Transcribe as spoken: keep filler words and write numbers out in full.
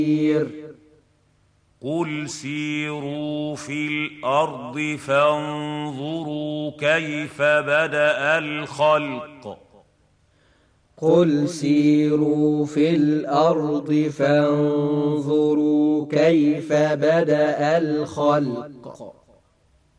قل سيروا في الأرض فانظروا كيف بدأ الخلق قل سيروا في الأرض فانظروا كيف بدأ الخلق